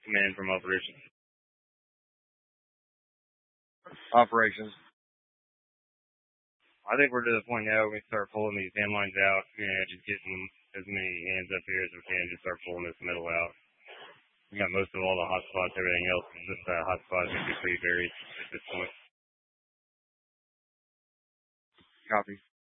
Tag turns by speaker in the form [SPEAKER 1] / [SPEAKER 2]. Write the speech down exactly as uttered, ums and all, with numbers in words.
[SPEAKER 1] Command from operations.
[SPEAKER 2] Operations.
[SPEAKER 1] I think we're to the point now where we start pulling these hand lines out and just getting as many hands up here as we can to start pulling this metal out. We got most of all the hot spots, everything else is just uh, hot spots that be pretty buried at this point.
[SPEAKER 2] Copy.